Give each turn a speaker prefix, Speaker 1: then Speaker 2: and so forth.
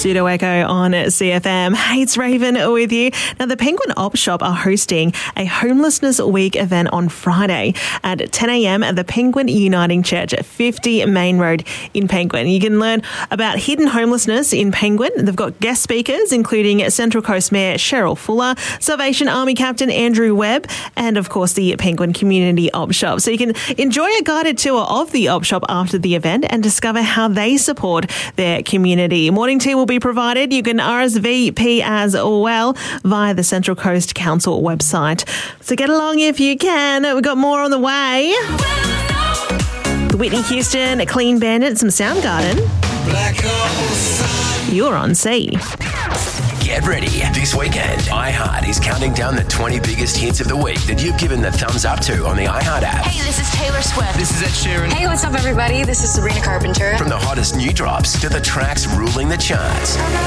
Speaker 1: Pseudo Echo on CFM. Hey, it's Raven with you. Now, the Penguin Op Shop are hosting a Homelessness Week event on Friday at 10 a.m. at the Penguin Uniting Church at 50 Main Road in Penguin. You can learn about hidden homelessness in Penguin. They've got guest speakers, including Central Coast Mayor Cheryl Fuller, Salvation Army Captain Andrew Webb, and, of course, the Penguin Community Op Shop. So you can enjoy a guided tour of the Op Shop after the event and discover how they support their community. Morning tea will be provided. You can RSVP as well via the Central Coast Council website. So get along if you can. We've got more on the way. The Whitney Houston, Clean Bandit, some Soundgarden. You're on C.
Speaker 2: Get ready. This weekend, iHeart is counting down the 20 biggest hits of the week that you've given the thumbs up to on the iHeart app.
Speaker 3: Hey, this is Taylor Swift.
Speaker 4: This is Ed Sheeran.
Speaker 5: Hey, what's up, everybody? This is Sabrina Carpenter.
Speaker 2: From the hottest new drops to the tracks ruling the charts.